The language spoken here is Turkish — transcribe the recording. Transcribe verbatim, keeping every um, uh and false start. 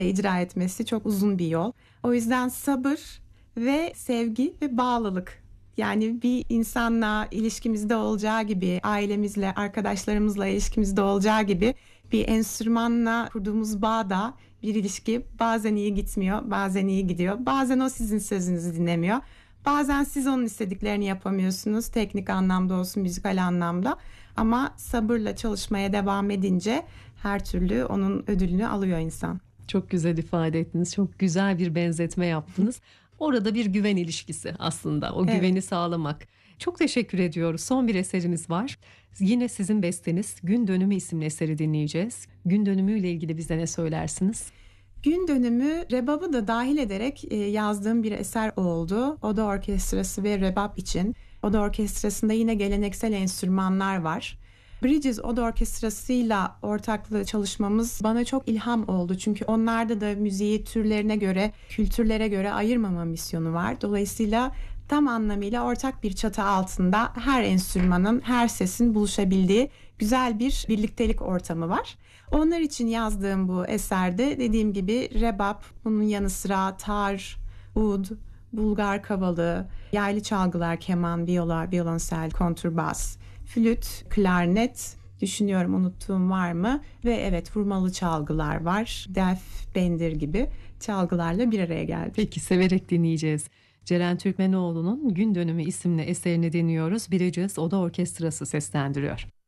icra etmesi çok uzun bir yol. O yüzden sabır ve sevgi ve bağlılık. Yani bir insanla ilişkimizde olacağı gibi, ailemizle, arkadaşlarımızla ilişkimizde olacağı gibi bir enstrümanla kurduğumuz bağda bir ilişki bazen iyi gitmiyor, bazen iyi gidiyor. Bazen o sizin sözünüzü dinlemiyor. Bazen siz onun istediklerini yapamıyorsunuz. Teknik anlamda olsun, müzikal anlamda. Ama sabırla çalışmaya devam edince her türlü onun ödülünü alıyor insan. Çok güzel ifade ettiniz. Çok güzel bir benzetme yaptınız. Orada bir güven ilişkisi aslında. O Evet. güveni sağlamak. Çok teşekkür ediyoruz. Son bir eseriniz var. Yine sizin besteniz Gün Dönümü isimli eseri dinleyeceğiz. Gün dönümüyle ilgili bize ne söylersiniz? Gün dönümü rebabı da dahil ederek e, yazdığım bir eser oldu. Oda orkestrası ve rebap için. Oda orkestrasında yine geleneksel enstrümanlar var. Bridges Oda Orkestrası'yla ortaklı çalışmamız bana çok ilham oldu. Çünkü onlarda da müziği türlerine göre, kültürlere göre ayırmama misyonu var. Dolayısıyla tam anlamıyla ortak bir çatı altında her enstrümanın, her sesin buluşabildiği güzel bir birliktelik ortamı var. Onlar için yazdığım bu eserde dediğim gibi rebap, bunun yanı sıra tar, ud, Bulgar kavalı, yaylı çalgılar, keman, viola, violonsel, kontrbas, flüt, klarnet, düşünüyorum unuttuğum var mı? Ve evet, vurmalı çalgılar var. Def, bendir gibi çalgılarla bir araya geldik. Peki, severek dinleyeceğiz. Ceren Türkmenoğlu'nun Gün Dönümü isimli eserini dinliyoruz. Bridges Oda Orkestrası seslendiriyor.